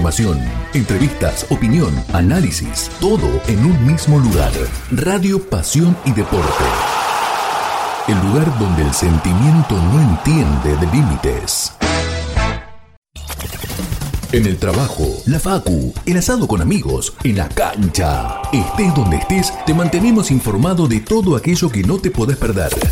información, entrevistas, opinión, análisis, todo en un mismo lugar. Radio Pasión y Deporte. El lugar donde el sentimiento no entiende de límites. En el trabajo, la facu, el asado con amigos, en la cancha. Estés donde estés, te mantenemos informado de todo aquello que no te podés perder.